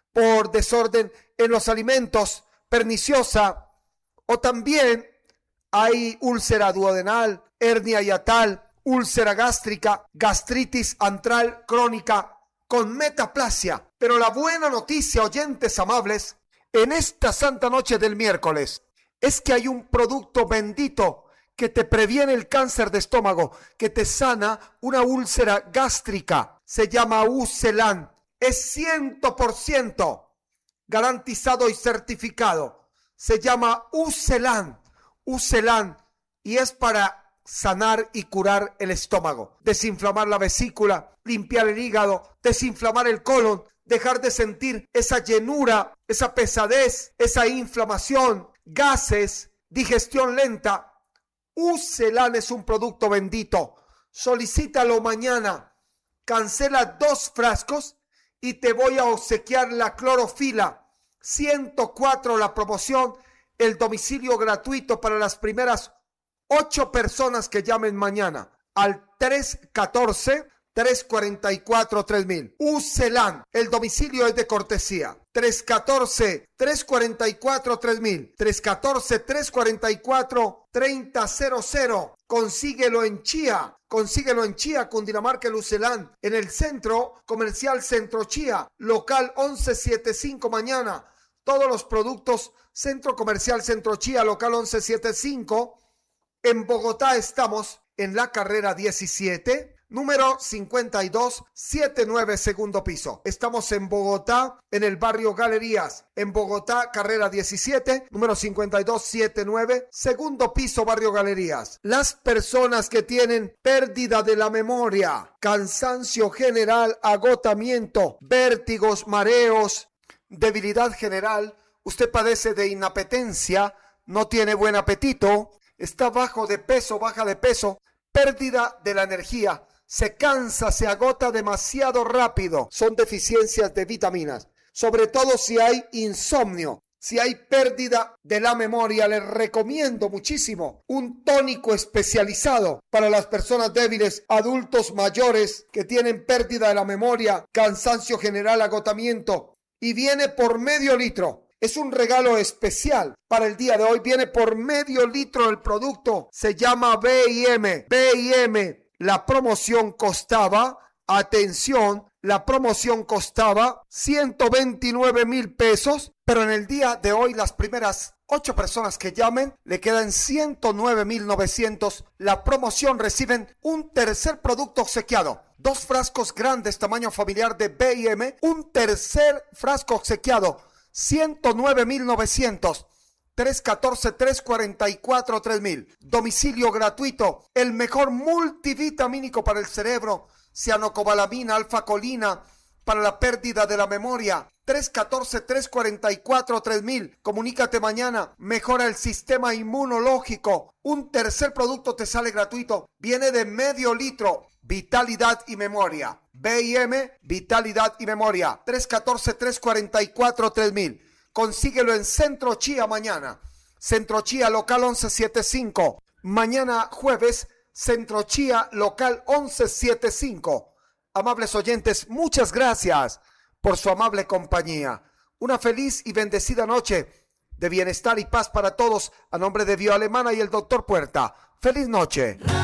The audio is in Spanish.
por desorden en los alimentos, perniciosa, o también hay úlcera duodenal, hernia hiatal, úlcera gástrica, gastritis antral crónica con metaplasia. Pero la buena noticia, oyentes amables, en esta santa noche del miércoles, es que hay un producto bendito que te previene el cáncer de estómago, que te sana una úlcera gástrica. Se llama Ucelan. Es 100% garantizado y certificado. Se llama Ucelan. Ucelan. Y es para sanar y curar el estómago, desinflamar la vesícula, limpiar el hígado, desinflamar el colon, dejar de sentir esa llenura, esa pesadez, esa inflamación, gases, digestión lenta. Ucelan es un producto bendito. Solicítalo mañana. Cancela 2 frascos y te voy a obsequiar la clorofila. 104 la promoción, el domicilio gratuito para las primeras 8 personas que llamen mañana al 314-344-3000. Ucelan, el domicilio es de cortesía. 314-344-3000. 314-344-3000. Consíguelo en Chía. Consíguelo en Chía, Cundinamarca, el Ucelan. En el Centro Comercial Centro Chía. Local 1175 mañana. Todos los productos Centro Comercial Centro Chía, local 1175. En Bogotá estamos en la carrera 17, número 5279, segundo piso. Estamos en Bogotá, en el barrio Galerías. En Bogotá, carrera 17, número 5279, segundo piso, barrio Galerías. Las personas que tienen pérdida de la memoria, cansancio general, agotamiento, vértigos, mareos, debilidad general, usted padece de inapetencia, no tiene buen apetito, está bajo de peso, baja de peso, pérdida de la energía, se cansa, se agota demasiado rápido, son deficiencias de vitaminas, sobre todo si hay insomnio, si hay pérdida de la memoria. Les recomiendo muchísimo un tónico especializado para las personas débiles, adultos mayores que tienen pérdida de la memoria, cansancio general, agotamiento, y viene por medio litro. Es un regalo especial para el día de hoy. Viene por medio litro el producto. Se llama B&M. B&M. La promoción costaba, atención, la promoción costaba 129,000 pesos. Pero en el día de hoy las primeras 8 personas que llamen le quedan 109,900. La promoción reciben un tercer producto obsequiado. 2 frascos grandes tamaño familiar de B&M. Un tercer frasco obsequiado. 109,900. 314-344-3000. Domicilio gratuito. El mejor multivitamínico para el cerebro. Cianocobalamina, alfa-colina para la pérdida de la memoria. 314-344-3000. Comunícate mañana. Mejora el sistema inmunológico. Un tercer producto te sale gratuito. Viene de medio litro. Vitalidad y memoria. B&M, vitalidad y memoria. 314-344-3000. Consíguelo en Centro Chía mañana. Centro Chía, local 1175. Mañana jueves, Centro Chía, local 1175. Amables oyentes, muchas gracias por su amable compañía. Una feliz y bendecida noche de bienestar y paz para todos. A nombre de Bio Alemana y el Doctor Puerta. Feliz noche.